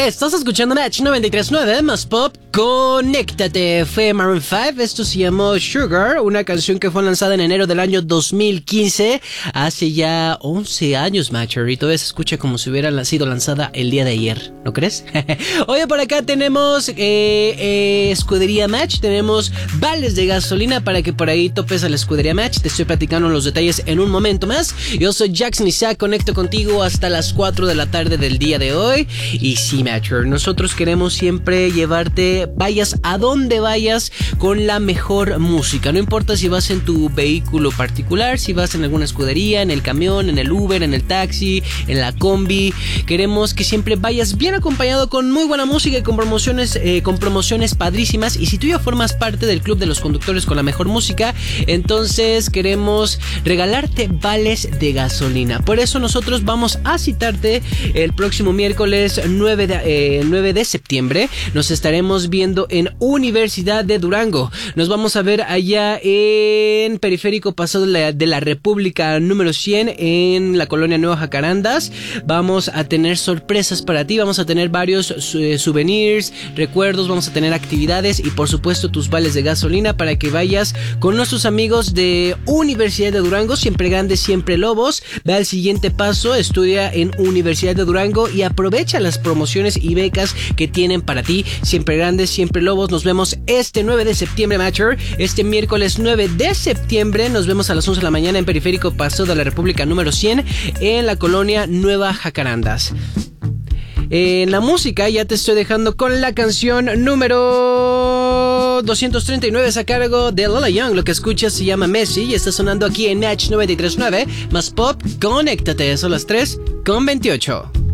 Estás escuchando Match 93.9 más pop. Conéctate. Fue Maroon 5. Esto se llamó Sugar, una canción que fue lanzada en enero del año 2015. Hace ya 11 años, Matcher. Y todavía se escucha como si hubiera sido lanzada el día de ayer. ¿No crees? Oye, por acá tenemos Escudería Match. Tenemos vales de gasolina para que por ahí topes a la Escudería Match. Te estoy platicando los detalles en un momento más. Yo soy Jackson Isaac. Conecto contigo hasta las 4 de la tarde del día de hoy. Y sí, Matcher, nosotros queremos siempre llevarte, vayas a donde vayas, con la mejor música. No importa si vas en tu vehículo particular, si vas en alguna escudería, en el camión, en el Uber, en el taxi, en la combi. Queremos que siempre vayas bien acompañado con muy buena música y con promociones padrísimas. Y si tú ya formas parte del club de los conductores con la mejor música, entonces queremos regalarte vales de gasolina. Por eso nosotros vamos a citarte el próximo miércoles 9 de septiembre. Nos estaremos viendo en Universidad de Durango. Nos vamos a ver allá en Periférico Paseo de la República número 100 en la colonia Nueva Jacarandas. Vamos a tener sorpresas para ti. Vamos a tener varios souvenirs, recuerdos, vamos a tener actividades y por supuesto tus vales de gasolina para que vayas con nuestros amigos de Universidad de Durango. Siempre grandes, siempre lobos. Ve al siguiente paso, estudia en Universidad de Durango y aprovecha las promociones y becas que tienen para ti. Siempre grandes, siempre lobos. Nos vemos este 9 de septiembre, Matcher. Este miércoles 9 de septiembre nos vemos a las 11 de la mañana en Periférico Paseo de la República número 100 en la colonia Nueva Jacarandas. En la música ya te estoy dejando con la canción número 239 a cargo de Lola Young. Lo que escuchas se llama Messi y está sonando aquí en Match 93.9 más pop. Conéctate, son las 3:28.